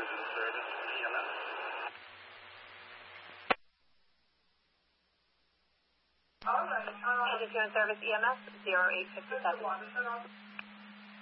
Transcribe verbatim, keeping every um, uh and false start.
service E M S. Interference service E M S zero eight five seven.